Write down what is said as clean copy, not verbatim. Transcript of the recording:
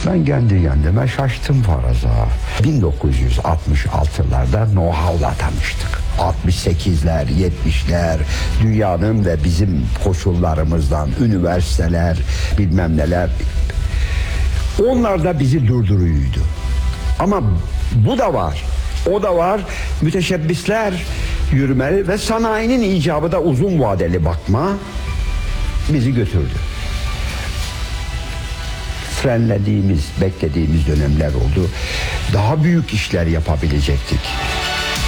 Ben kendi kendime şaştım faraza. 1966'larda know-how'la tanıştık. 68'ler, 70'ler dünyanın ve bizim koşullarımızdan üniversiteler, bilmem neler. Onlar da bizi durduruydu. Ama bu da var. O da var. Müteşebbisler yürümeli ve sanayinin icabı da uzun vadeli bakma bizi götürdü. Frenlediğimiz, beklediğimiz dönemler oldu. Daha büyük işler yapabilecektik.